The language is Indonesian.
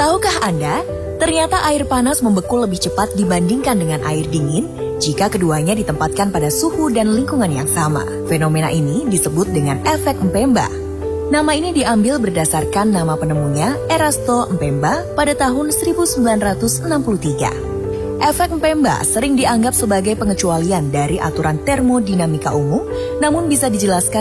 Tahukah Anda, ternyata air panas membeku lebih cepat dibandingkan dengan air dingin jika keduanya ditempatkan pada suhu dan lingkungan yang sama. Fenomena ini disebut dengan efek Mpemba. Nama ini diambil berdasarkan nama penemunya, Erasto Mpemba, pada tahun 1963. Efek Mpemba sering dianggap sebagai pengecualian dari aturan termodinamika umum, namun bisa dijelaskan